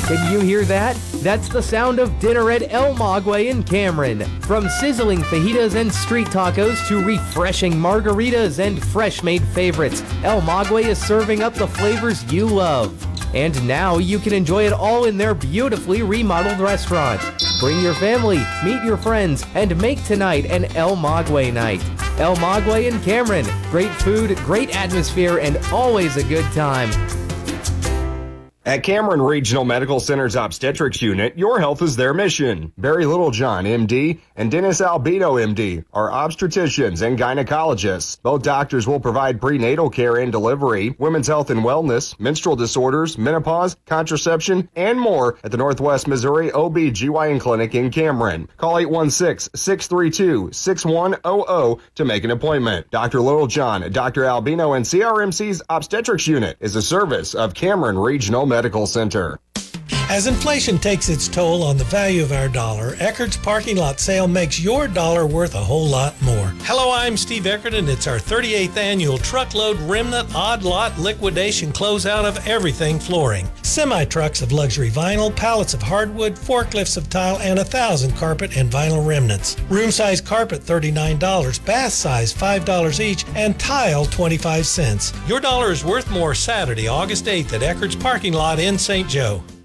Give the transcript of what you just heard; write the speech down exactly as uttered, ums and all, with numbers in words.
Can you hear that? That's the sound of dinner at El Maguey in Cameron. From sizzling fajitas and street tacos to refreshing margaritas and fresh-made favorites, El Maguey is serving up the flavors you love. And now you can enjoy it all in their beautifully remodeled restaurant. Bring your family, meet your friends, and make tonight an El Maguey night. El Maguey in Cameron. Great food, great atmosphere, and always a good time. At Cameron Regional Medical Center's Obstetrics Unit, your health is their mission. Barry Littlejohn, M D, and Dennis Albino, M D, are obstetricians and gynecologists. Both doctors will provide prenatal care and delivery, women's health and wellness, menstrual disorders, menopause, contraception, and more at the Northwest Missouri O B G Y N Clinic in Cameron. Call eight one six, six three two, six one zero zero to make an appointment. Doctor Littlejohn, Doctor Albino, and C R M C's Obstetrics Unit is a service of Cameron Regional Medical Center. As inflation takes its toll on the value of our dollar, Eckerd's parking lot sale makes your dollar worth a whole lot more. Hello, I'm Steve Eckerd, and it's our thirty-eighth annual Truckload Remnant Odd Lot Liquidation Closeout of everything flooring. Semi-trucks of luxury vinyl, pallets of hardwood, forklifts of tile, and a thousand carpet and vinyl remnants. Room-size carpet, thirty-nine dollars, bath size, five dollars each, and tile, twenty-five cents. Your dollar is worth more Saturday, August eighth at Eckerd's parking lot in Saint Joe.